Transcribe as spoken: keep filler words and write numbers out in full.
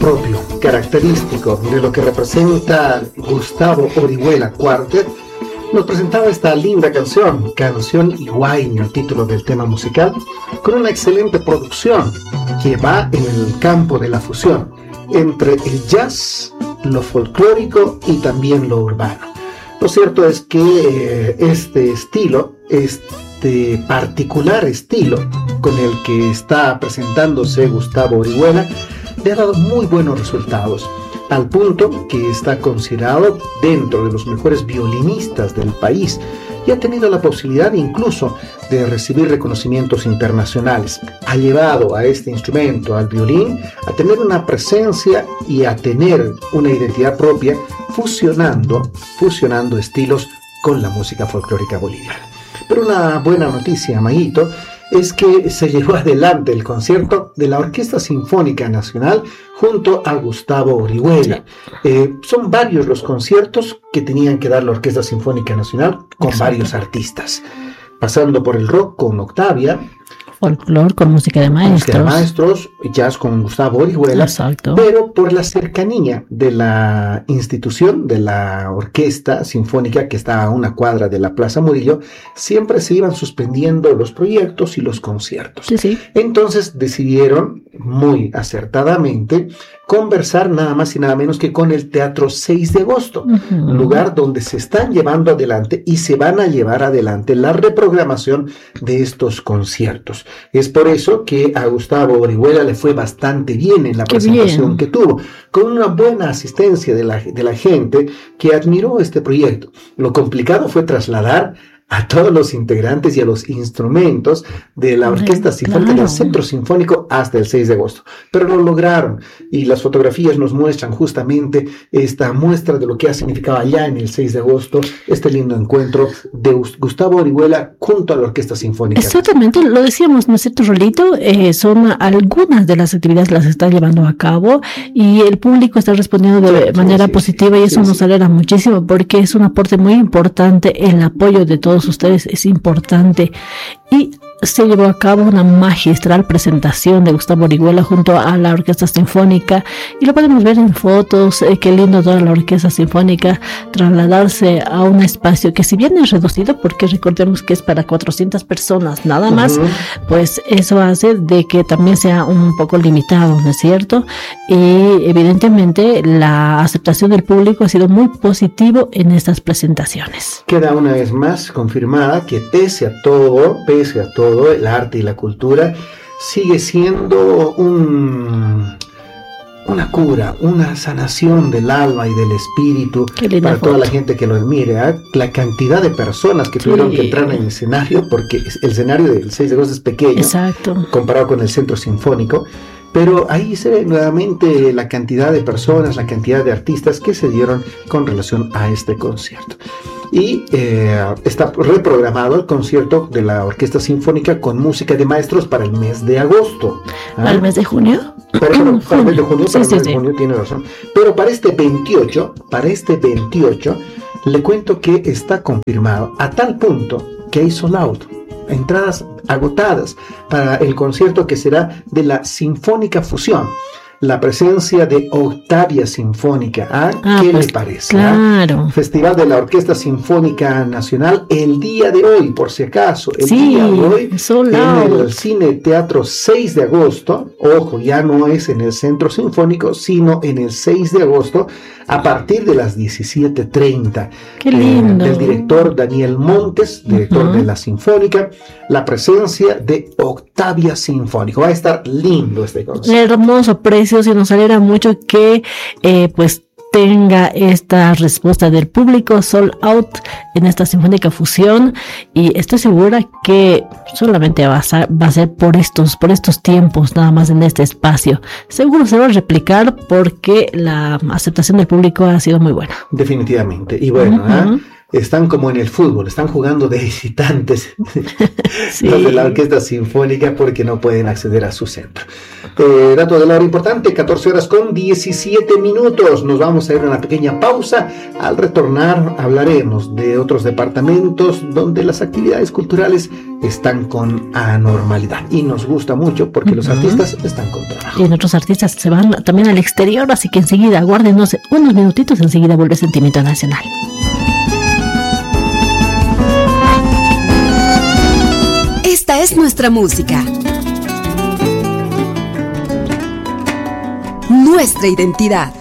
propio, característico de lo que representa Gustavo Orihuela Quartet, nos presentaba esta linda canción, Canción Iguaina, el título del tema musical, con una excelente producción que va en el campo de la fusión entre el jazz, lo folclórico y también lo urbano. Lo cierto es que eh, este estilo, este particular estilo con el que está presentándose Gustavo Orihuela, le ha dado muy buenos resultados, al punto que está considerado dentro de los mejores violinistas del país y ha tenido la posibilidad incluso de recibir reconocimientos internacionales. Ha llevado a este instrumento, al violín, a tener una presencia y a tener una identidad propia, fusionando, fusionando estilos con la música folclórica boliviana. Pero una buena noticia, Mayito, es que se llevó adelante el concierto de la Orquesta Sinfónica Nacional junto a Gustavo Orihuela. Eh, son varios los conciertos que tenían que dar la Orquesta Sinfónica Nacional con Exacto. varios artistas, pasando por el rock con Octavia, folclor con música de maestros, música de maestros, jazz con Gustavo Orihuela, Exacto. pero por la cercanía de la institución, de la Orquesta Sinfónica que está a una cuadra de la Plaza Murillo, siempre se iban suspendiendo los proyectos y los conciertos. Sí, sí. Entonces decidieron muy acertadamente conversar nada más y nada menos que con el Teatro seis de agosto, uh-huh. lugar donde se están llevando adelante y se van a llevar adelante la reprogramación de estos conciertos. Es por eso que a Gustavo Orihuela le fue bastante bien en la Qué presentación bien. que tuvo, con una buena asistencia de la, de la gente que admiró este proyecto. Lo complicado fue trasladar a todos los integrantes y a los instrumentos de la Orquesta Sinfónica claro. del Centro Sinfónico hasta el seis de agosto. Pero lo lograron y las fotografías nos muestran justamente esta muestra de lo que ha significado allá en el seis de agosto este lindo encuentro de Gustavo Orihuela junto a la Orquesta Sinfónica. Exactamente, lo decíamos, ¿no es cierto, Rolito? Eh, son algunas de las actividades que las está llevando a cabo y el público está respondiendo de sí, manera sí, positiva sí, y eso sí, nos sí. alegra muchísimo porque es un aporte muy importante, el apoyo de todos ustedes es importante y se llevó a cabo una magistral presentación de Gustavo Orihuela junto a la Orquesta Sinfónica y lo podemos ver en fotos, eh, qué lindo toda la Orquesta Sinfónica trasladarse a un espacio que si bien es reducido porque recordemos que es para cuatrocientas personas nada más, uh-huh. pues eso hace de que también sea un poco limitado, ¿no es cierto? Y evidentemente la aceptación del público ha sido muy positivo en estas presentaciones. Queda una vez más confirmada que pese a todo, pese a todo el arte y la cultura sigue siendo un, una cura, una sanación del alma y del espíritu para foto. toda la gente que lo admire. ¿eh? La cantidad de personas que tuvieron sí. que entrar en el escenario, porque el escenario del seis de agosto es pequeño Exacto. comparado con el Centro Sinfónico, pero ahí se ve nuevamente la cantidad de personas, la cantidad de artistas que se dieron con relación a este concierto. Y eh, está reprogramado el concierto de la Orquesta Sinfónica con música de maestros para el mes de agosto. ¿Para ¿Ah? el mes de junio? Para, para, para el mes de junio, sí, para sí, el mes sí. de junio, tiene razón. Pero para este veintiocho, para este veintiocho, le cuento que está confirmado a tal punto que hay sold out, entradas agotadas para el concierto que será de la Sinfónica Fusión. La presencia de Octavia Sinfónica. ¿Ah? Ah, ¿Qué pues, le parece? Claro. ¿Ah? Festival de la Orquesta Sinfónica Nacional el día de hoy, por si acaso. El sí, día de hoy en el Cine Teatro seis de agosto. Ojo, ya no es en el Centro Sinfónico, sino en el seis de agosto a partir de las diecisiete treinta. Qué lindo. Eh, del director Daniel Montes, director uh-huh. de la Sinfónica, la presencia de Octavia Sinfónica. Va a estar lindo este concierto. Hermoso, precioso, y nos alegra mucho que eh, pues tenga esta respuesta del público sold out en esta Sinfónica Fusión y estoy segura que solamente va a ser, va a ser por estos por estos tiempos nada más en este espacio. Seguro se va a replicar porque la aceptación del público ha sido muy buena. Definitivamente. Y bueno, uh-huh. ¿eh? están como en el fútbol, están jugando de visitantes, sí. los de la Orquesta Sinfónica, porque no pueden acceder a su centro. Eh, dato de la hora importante, catorce horas con diecisiete minutos. Nos vamos a ir a una pequeña pausa. Al retornar hablaremos de otros departamentos donde las actividades culturales están con anormalidad. Y nos gusta mucho porque uh-huh. los artistas están con trabajo. Y nuestros artistas se van también al exterior, así que enseguida, aguárdenos unos minutitos, enseguida vuelve Sentimiento Nacional. Esta es nuestra música, nuestra identidad.